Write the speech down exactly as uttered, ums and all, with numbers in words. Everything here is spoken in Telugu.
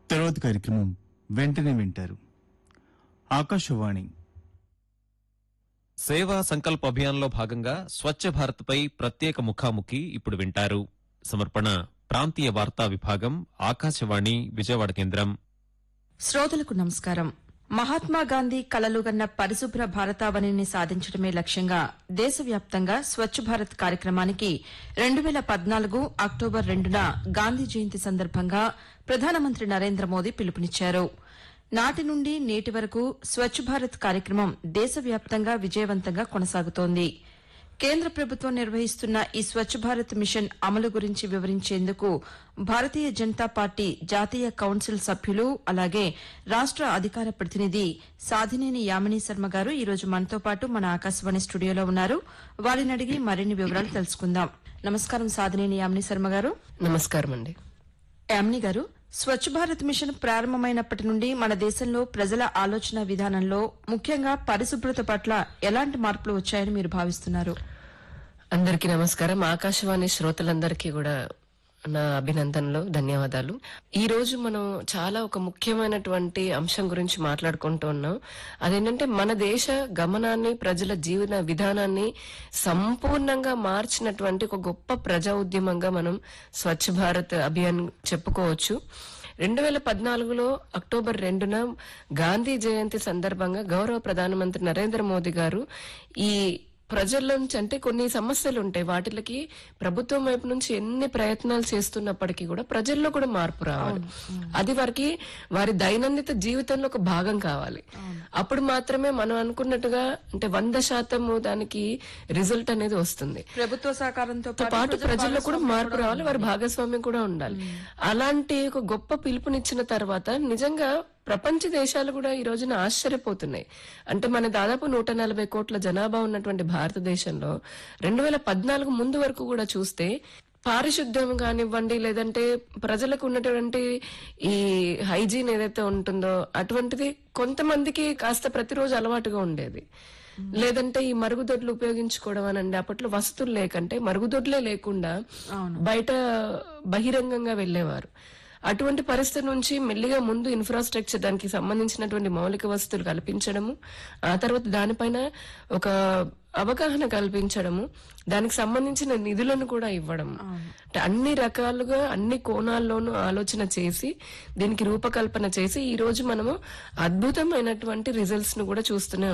తర్వాత కార్యక్రమం వెంటనే వింటారు. ఆకాశవాణి సేవా సంకల్ప అభియాన్లో భాగంగా స్వచ్ఛ భారత్ పై ప్రత్యేక ముఖాముఖి ఇప్పుడు వింటారు. సమర్పణ ప్రాంతీయ వార్తా విభాగం, ఆకాశవాణి విజయవాడ కేంద్రం. శ్రోతలకు నమస్కారం. మహాత్మాగాంధీ కలలుగన్న పరిశుభ్ర భారతావనిని సాధించడమే లక్ష్యంగా దేశవ్యాప్తంగా స్వచ్ఛ భారత్ కార్యక్రమానికి రెండు వేల పద్నాలుగు అక్టోబర్ రెండున గాంధీ జయంతి సందర్భంగా ప్రధానమంత్రి నరేంద్ర మోదీ పిలుపునిచ్చారు. నాటి నుండి నేటి వరకు స్వచ్ఛ భారత్ కార్యక్రమం దేశవ్యాప్తంగా విజయవంతంగా కొనసాగుతోంది. కేంద్ర ప్రభుత్వం నిర్వహిస్తున్న ఈ స్వచ్ఛ భారత్ మిషన్ అమలు గురించి వివరించేందుకు భారతీయ జనతా పార్టీ జాతీయ కౌన్సిల్ సభ్యులు అలాగే రాష్ట అధికార ప్రతినిధి సాధినేని యామినీ శర్మ గారు ఈరోజు మనతో పాటు మన ఆకాశవాణి స్టూడియోలో ఉన్నారు. వారిని అడిగి మరిన్ని వివరాలు తెలుసుకుందాం. నమస్కారం సాధినేని యామినీ శర్మ గారు. నమస్కారం అండి. యామినీ గారు, స్వచ్ఛ భారత్ మిషన్ ప్రారంభమైనప్పటి నుండి మన దేశంలో ప్రజల ఆలోచన విధానంలో ముఖ్యంగా పరిశుభ్రత పట్ల ఎలాంటి మార్పులు వచ్చాయని మీరు భావిస్తున్నారు? అందరికీ నమస్కారం. ఆకాశవాణి శ్రోతలందరికీ కూడా నా అభినందనలు, ధన్యవాదాలు. ఈ రోజు మనం చాలా ఒక ముఖ్యమైనటువంటి అంశం గురించి మాట్లాడుకుంటూ ఉన్నాం. అదేంటంటే మన దేశ గమనాన్ని, ప్రజల జీవన విధానాన్ని సంపూర్ణంగా మార్చినటువంటి ఒక గొప్ప ప్రజా ఉద్యమంగా మనం స్వచ్ఛ భారత్ అభియాన్ చెప్పుకోవచ్చు. రెండు వేల పద్నాలుగులో అక్టోబర్ రెండున గాంధీ జయంతి సందర్భంగా గౌరవ ప్రధానమంత్రి నరేంద్ర మోదీ గారు ఈ ప్రజల నుంచి, అంటే కొన్ని సమస్యలు ఉంటాయి, వాటికి ప్రభుత్వం వైపు నుంచి ఎన్ని ప్రయత్నాలు చేస్తున్నప్పటికీ కూడా ప్రజల్లో కూడా మార్పు రావాలి. అది వారికి వారి దైనందిత జీవితంలో ఒక భాగం కావాలి. అప్పుడు మాత్రమే మనం అనుకున్నట్టుగా అంటే వంద శాతం దానికి రిజల్ట్ అనేది వస్తుంది. ప్రభుత్వ సహకారంతో పాటు ప్రజల్లో కూడా మార్పు రావాలి, వారి భాగస్వామ్యం కూడా ఉండాలి. అలాంటి ఒక గొప్ప పిలుపునిచ్చిన తర్వాత నిజంగా ప్రపంచ దేశాలు కూడా ఈ రోజున ఆశ్చర్యపోతున్నాయి. అంటే మన దాదాపు నూట నలభై కోట్ల జనాభా ఉన్నటువంటి భారతదేశంలో రెండు వేల పద్నాలుగు ముందు వరకు కూడా చూస్తే పారిశుద్ధ్యం కానివ్వండి, లేదంటే ప్రజలకు ఉన్నటువంటి ఈ హైజీన్ ఏదైతే ఉంటుందో అటువంటిది కొంతమందికి కాస్త ప్రతిరోజు అలవాటుగా ఉండేది. లేదంటే ఈ మరుగుదొడ్లు ఉపయోగించుకోవడం అనండి, అప్పట్లో వసతులు లేకంటే మరుగుదొడ్లే లేకుండా బయట బహిరంగంగా వెళ్లేవారు. అటువంటి పరిస్థితి నుంచి మెల్లిగా ముందు ఇన్ఫ్రాస్ట్రక్చర్, దానికి సంబంధించినటువంటి మౌలిక వసతులు కల్పించడము, ఆ తర్వాత దానిపైన ఒక అవగాహన కల్పించడము, దానికి సంబంధించిన నిధులను కూడా ఇవ్వడం, అంటే అన్ని రకాలుగా అన్ని కోణాల్లోనూ ఆలోచన చేసి దీనికి రూపకల్పన చేసి ఈ రోజు మనము అద్భుతమైనటువంటి రిజల్ట్స్ ను కూడా చూస్తూనే